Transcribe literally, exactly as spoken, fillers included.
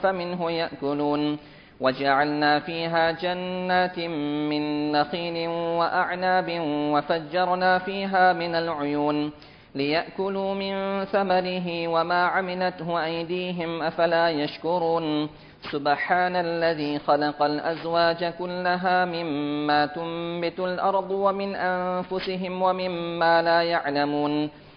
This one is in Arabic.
فمنه يأكلون وجعلنا فيها جنات من نخيل وأعناب وفجرنا فيها من العيون ليأكلوا من ثمره وما عملته أيديهم أفلا يشكرون سبحان الذي خلق الأزواج كلها مما تنبت الأرض ومن أنفسهم ومما لا يعلمون